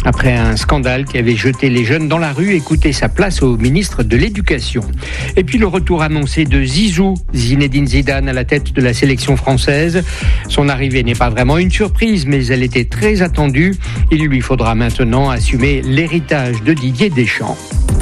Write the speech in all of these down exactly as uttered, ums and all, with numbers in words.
Après un scandale qui avait jeté les jeunes dans la rue et coûté sa place au ministre de l'Éducation. Et puis le retour annoncé de Zizou, Zinedine Zidane à la tête de la sélection française. Son arrivée n'est pas vraiment une surprise, mais elle était très attendue. Il lui faudra maintenant assumer l'héritage de Didier Deschamps.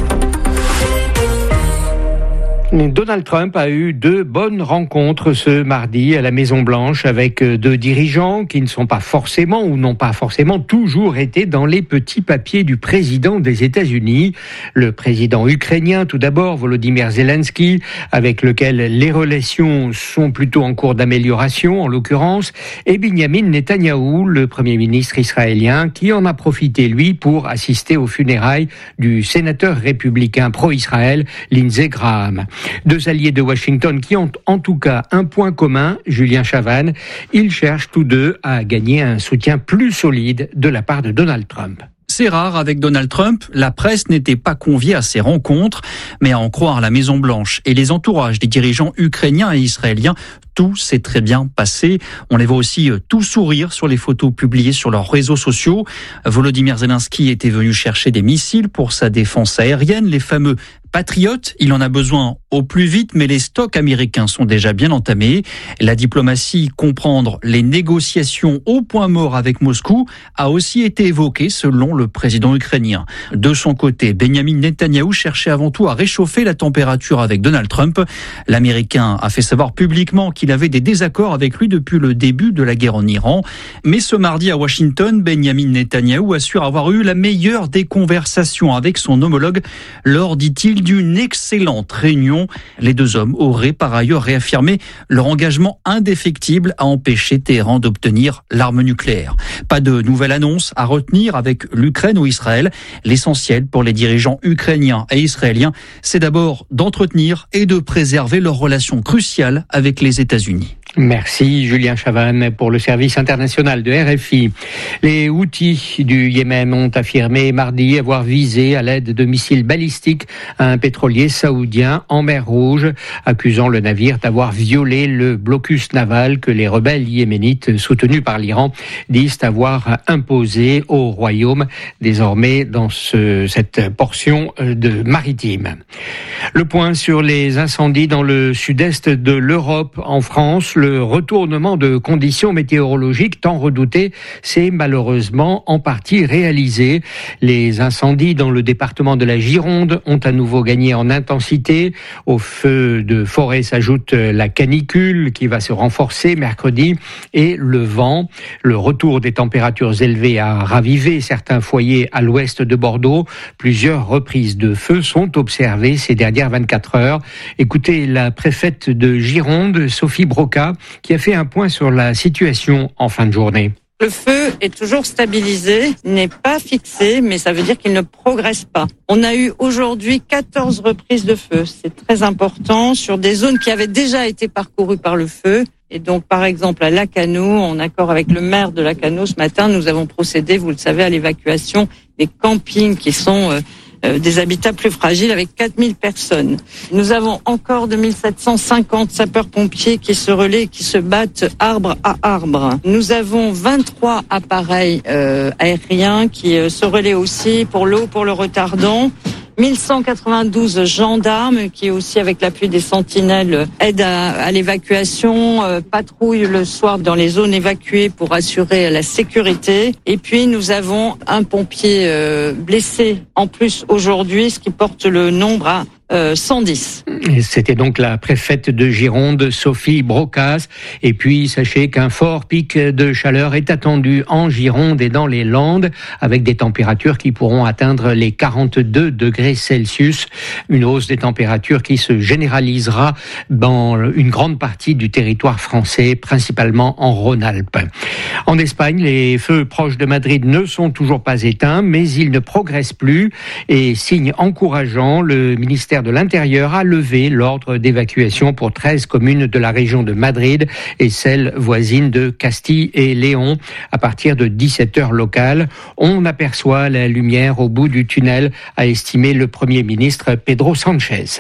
Donald Trump a eu deux bonnes rencontres ce mardi à la Maison-Blanche avec deux dirigeants qui ne sont pas forcément ou n'ont pas forcément toujours été dans les petits papiers du président des États-Unis. Le président ukrainien, tout d'abord, Volodymyr Zelensky, avec lequel les relations sont plutôt en cours d'amélioration, en l'occurrence, et Benyamin Netanyahou, le premier ministre israélien, qui en a profité, lui, pour assister aux funérailles du sénateur républicain pro-Israël, Lindsey Graham. Deux alliés de Washington qui ont en tout cas un point commun, Julien Chavannes, ils cherchent tous deux à gagner un soutien plus solide de la part de Donald Trump. C'est rare avec Donald Trump, la presse n'était pas conviée à ces rencontres, mais à en croire la Maison-Blanche et les entourages des dirigeants ukrainiens et israéliens, tout s'est très bien passé. On les voit aussi tout sourire sur les photos publiées sur leurs réseaux sociaux. Volodymyr Zelensky était venu chercher des missiles pour sa défense aérienne, les fameux Patriote, il en a besoin au plus vite, mais les stocks américains sont déjà bien entamés. La diplomatie, comprendre les négociations au point mort avec Moscou, a aussi été évoquée selon le président ukrainien. De son côté, Benyamin Netanyahou cherchait avant tout à réchauffer la température avec Donald Trump. L'Américain a fait savoir publiquement qu'il avait des désaccords avec lui depuis le début de la guerre en Iran. Mais ce mardi à Washington, Benyamin Netanyahou assure avoir eu la meilleure des conversations avec son homologue lors, dit-il, d'une excellente réunion. Les deux hommes auraient par ailleurs réaffirmé leur engagement indéfectible à empêcher Téhéran d'obtenir l'arme nucléaire. Pas de nouvelle annonce à retenir avec l'Ukraine ou Israël. L'essentiel pour les dirigeants ukrainiens et israéliens, c'est d'abord d'entretenir et de préserver leurs relations cruciales avec les États-Unis. Merci Julien Chavannes pour le service international de R F I. Les Houthis du Yémen ont affirmé mardi avoir visé à l'aide de missiles balistiques un pétrolier saoudien en mer Rouge, accusant le navire d'avoir violé le blocus naval que les rebelles yéménites soutenus par l'Iran disent avoir imposé au royaume, désormais dans ce, cette portion de maritime. Le point sur les incendies dans le sud-est de l'Europe. En France, le retournement de conditions météorologiques tant redouté s'est malheureusement en partie réalisé. Les incendies dans le département de la Gironde ont à nouveau gagné en intensité. Au feu de forêt s'ajoute la canicule qui va se renforcer mercredi et le vent. Le retour des températures élevées a ravivé certains foyers à l'ouest de Bordeaux. Plusieurs reprises de feu sont observées ces dernières vingt-quatre heures. Écoutez la préfète de Gironde, Sophie Broca, qui a fait un point sur la situation en fin de journée. Le feu est toujours stabilisé, n'est pas fixé, mais ça veut dire qu'il ne progresse pas. On a eu aujourd'hui quatorze reprises de feu. C'est très important sur des zones qui avaient déjà été parcourues par le feu. Et donc, par exemple, à Lacanau, en accord avec le maire de Lacanau, ce matin, nous avons procédé, vous le savez, à l'évacuation des campings qui sont euh, euh, des habitats plus fragiles avec quatre mille personnes. Nous avons encore deux mille sept cent cinquante sapeurs-pompiers qui se relaient, qui se battent arbre à arbre. Nous avons vingt-trois appareils euh, aériens qui euh, se relaient aussi pour l'eau, pour le retardant. mille cent quatre-vingt-douze gendarmes qui aussi avec l'appui des sentinelles aident à, à l'évacuation, euh, patrouillent le soir dans les zones évacuées pour assurer la sécurité. Et puis nous avons un pompier euh, blessé en plus aujourd'hui, ce qui porte le nombre à Euh, cent dix. C'était donc la préfète de Gironde, Sophie Brocas. Et puis, sachez qu'un fort pic de chaleur est attendu en Gironde et dans les Landes, avec des températures qui pourront atteindre les quarante-deux degrés Celsius. Une hausse des températures qui se généralisera dans une grande partie du territoire français, principalement en Rhône-Alpes. En Espagne, les feux proches de Madrid ne sont toujours pas éteints, mais ils ne progressent plus. Et signe encourageant, le ministère de l'Intérieur a levé l'ordre d'évacuation pour treize communes de la région de Madrid et celles voisines de Castille et Léon à partir de dix-sept heures locales. On aperçoit la lumière au bout du tunnel, a estimé le Premier ministre Pedro Sánchez.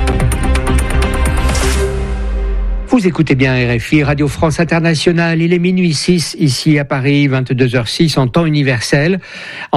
Vous écoutez bien R F I, Radio France Internationale. Il est minuit six ici à Paris, vingt-deux heures six en temps universel.